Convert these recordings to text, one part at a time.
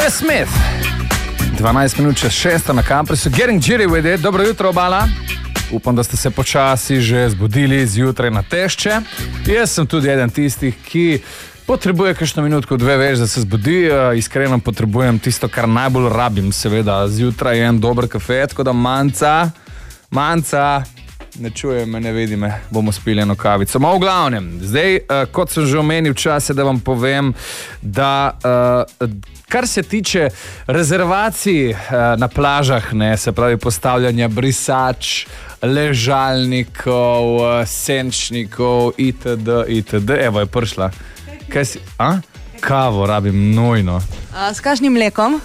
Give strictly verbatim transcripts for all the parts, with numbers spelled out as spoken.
Wes Smith. dvanajst minut čez šesto na Caprisu. Getting jitty with it. Dobro jutro, obala. Upam, da ste se počasi že zbudili zjutraj na tešče. Jaz sem tudi eden tistih, ki potrebuje kakšno minutko, dve več, da se zbudi. Iskreno potrebujem tisto, kar najbolj rabim, seveda. Zjutraj je en dober kafe, tako da manca, manca, ne čujem me, ne vidi me, bomo spili eno kavico. Ma v glavnem, zdaj, kot sem že omenil, čas je, da vam povem, da kar se tiče rezervacij na plažah, ne, se pravi postavljanja brisač, ležalnikov, senčnikov itd. itd. Evo je prišla. Kaj si? A? Kavo rabim nujno. A, s kakšnim mlekom?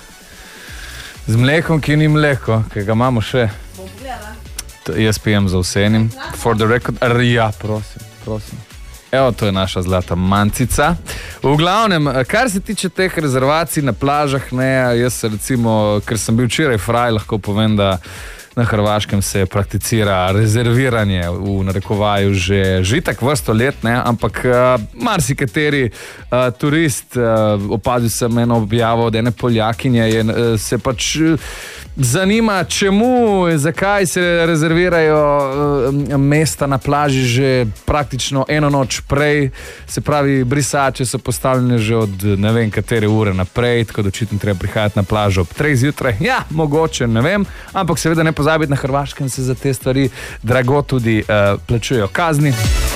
Z mlekom, ki ni mleko, ki ga imamo še. Bom pogledala. Jaz pijem za vsenim. For the record. Ja, prosim, prosim. Evo, to je naša zlata mancica. V glavnem, kar se tiče teh rezervacij na plažah, ne, jaz recimo, ker sem bil včeraj fraj, lahko povem, da na Hrvaškem se prakticira rezerviranje v narekovaju že žitak vrsto let, ne, ampak uh, marsikateri uh, turist, uh, opazil sem eno objavo od ene Poljakinje, je, uh, se pač uh, zanima, čemu, zakaj se rezervirajo uh, mesta na plaži že praktično eno noč prej, se pravi, brisače so postavljene že od ne vem katere ure naprej, tako da očitno treba prihajati na plažo ob treh zjutraj. Ja, mogoče, ne vem, ampak seveda ne pozabiti, na Hrvaškem se za te stvari drago tudi uh, plačujejo kazni.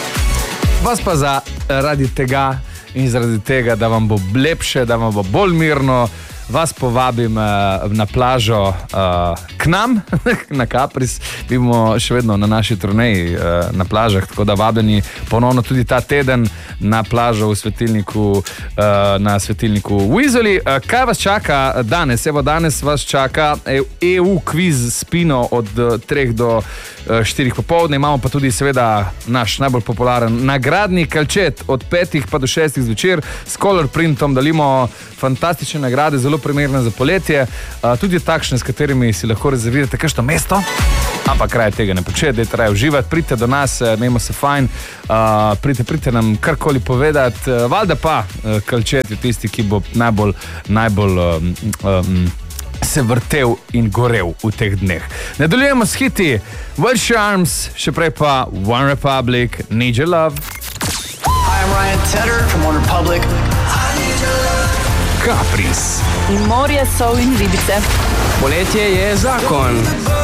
Vas pa zaradi tega in zaradi tega, da vam bo lepše, da vam bo bolj mirno, vas povabim uh, na plažo uh, k nam, na Capris. Mi bomo še vedno na naši turneji uh, na plažah, tako da vabljeni ponovno tudi ta teden na plažo v svetilniku, uh, na svetilniku v Izoli. Uh, kaj vas čaka danes? Evo, danes vas čaka E U kviz Spino od uh, treh do uh, štirih popoldne. Imamo pa tudi seveda naš najbolj popularen nagradni kalčet od petih pa do šestih zvečer s color printom. Delimo fantastične nagrade, zelo primerne za poletje, uh, tudi takšne, s katerimi si lahko rezervirate kakšno mesto, ampak raje tega ne početi, dajte raje uživati, pridite do nas, imamo se fajn, uh, pridite, pridite nam karkoli povedati, uh, valjda pa uh, kalčet je tisti, ki bo najbolj, najbolj um, um, se vrtel in gorev v teh dneh. Nadaljujemo s hiti Welsh Arms, še prej pa One Republic, Need Your Love. Hi, I'm Ryan Tedder from One Republic. Capris. In morje, sol in ribice. Poletje je zakon.